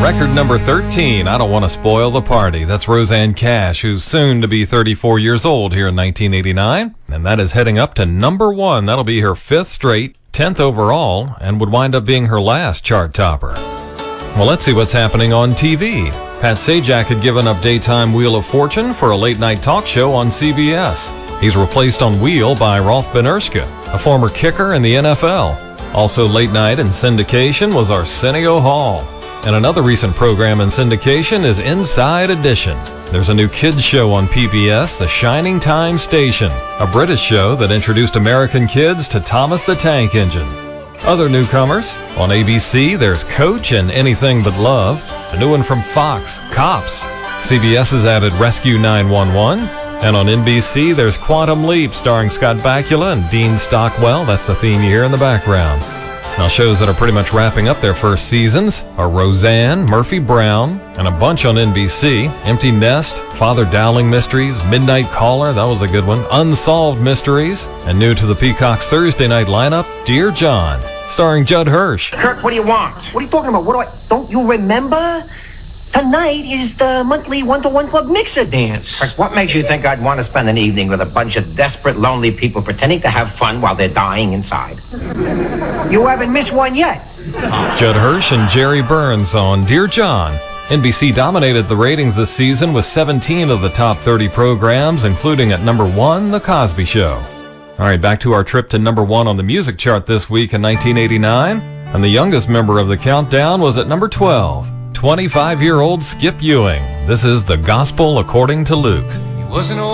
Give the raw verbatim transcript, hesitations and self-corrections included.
Record number thirteen, I Don't Want to Spoil the Party. That's Rosanne Cash, who's soon to be thirty-four years old here in nineteen eighty-nine. And that is heading up to number one. That'll be her fifth straight, tenth overall, and would wind up being her last chart topper. Well, let's see what's happening on T V. Pat Sajak had given up daytime Wheel of Fortune for a late-night talk show on C B S. He's replaced on Wheel by Rolf Benirschke, a former kicker in the N F L. Also late night in syndication was Arsenio Hall. And another recent program in syndication is Inside Edition. There's a new kids show on P B S, The Shining Time Station, a British show that introduced American kids to Thomas the Tank Engine. Other newcomers, on A B C, there's Coach and Anything But Love. A new one from Fox, Cops. C B S has added Rescue nine one one. And on N B C, there's Quantum Leap, starring Scott Bakula and Dean Stockwell. That's the theme you hear in the background. Now, shows that are pretty much wrapping up their first seasons are Roseanne, Murphy Brown, and a bunch on N B C. Empty Nest, Father Dowling Mysteries, Midnight Caller, that was a good one, Unsolved Mysteries, and new to the Peacock's Thursday night lineup, Dear John, starring Judd Hirsch. Kirk, what do you want? What are you talking about? What do I... Don't you remember? Tonight is the monthly one-to-one club mixer dance. Kirk, what makes you think I'd want to spend an evening with a bunch of desperate, lonely people pretending to have fun while they're dying inside? You haven't missed one yet. Judd Hirsch and Jerry Burns on Dear John. N B C dominated the ratings this season with seventeen of the top thirty programs, including at number one, The Cosby Show. All right, back to our trip to number one on the music chart this week in nineteen eighty-nine. And the youngest member of the countdown was at number twelve. twenty-five-year-old Skip Ewing. This is The Gospel According to Luke. He was an old